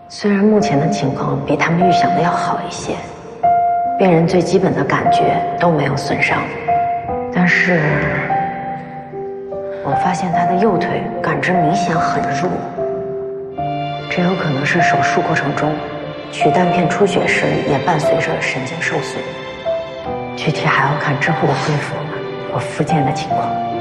虽然目前的情况比他们预想的要好一些，病人最基本的感觉都没有损伤，但是我发现他的右腿感知明显很弱，这有可能是手术过程中取弹片出血时也伴随着神经受损，具体还要看之后的恢复和复健的情况。